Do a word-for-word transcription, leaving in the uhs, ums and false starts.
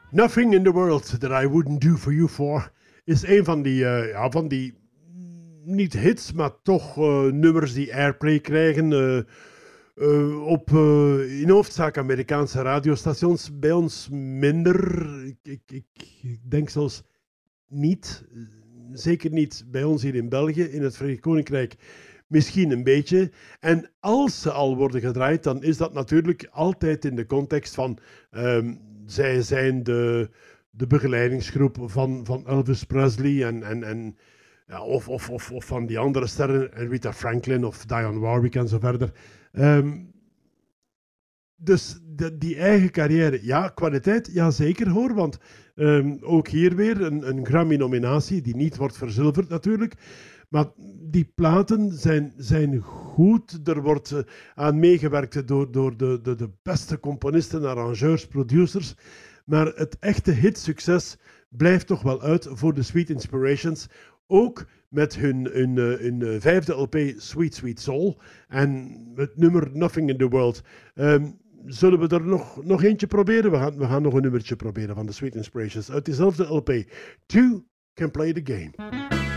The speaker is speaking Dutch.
Nothing in the World That I Wouldn't Do For You For is een van die, uh, ja, van die niet hits, maar toch uh, nummers die airplay krijgen uh, uh, op uh, in hoofdzaak Amerikaanse radiostations. Bij ons minder. Ik, ik, ik denk zelfs niet, zeker niet bij ons hier in België, in het Verenigd Koninkrijk. Misschien een beetje. En als ze al worden gedraaid, dan is dat natuurlijk altijd in de context van um, zij zijn de, de begeleidingsgroep van, van Elvis Presley en, en, en, ja, of, of, of, of van die andere sterren, Rita Franklin of Dionne Warwick en zo verder. Um, dus de, die eigen carrière, ja, kwaliteit, ja zeker hoor, want um, ook hier weer een, een Grammy-nominatie die niet wordt verzilverd natuurlijk. Maar die platen zijn, zijn goed. Er wordt uh, aan meegewerkt door, door de, de, de beste componisten, arrangeurs, producers. Maar het echte hitsucces blijft toch wel uit voor de Sweet Inspirations. Ook met hun, hun, hun, hun vijfde L P Sweet Sweet Soul en het nummer Nothing in the World. Um, zullen we er nog, nog eentje proberen? We gaan, we gaan nog een nummertje proberen van de Sweet Inspirations uit diezelfde L P. Two Can Play the Game.